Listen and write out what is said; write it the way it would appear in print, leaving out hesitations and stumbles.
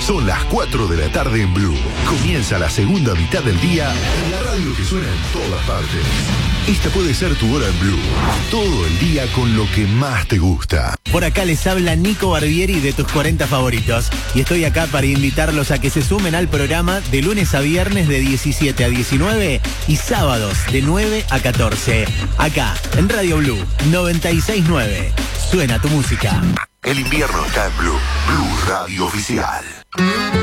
Son las 4 de la tarde en Blue. Comienza la segunda mitad del día en la radio que suena en todas partes. Esta puede ser tu hora en Blue. Todo el día con lo que más te gusta. Por acá les habla Nico Barbieri de tus 40 favoritos. Y estoy acá para invitarlos a que se sumen al programa de lunes a viernes de 17 a 19 y sábados de 9 a 14. Acá, en Radio Blue 96.9. Suena tu música. El invierno está en Blue. Blue Radio Oficial.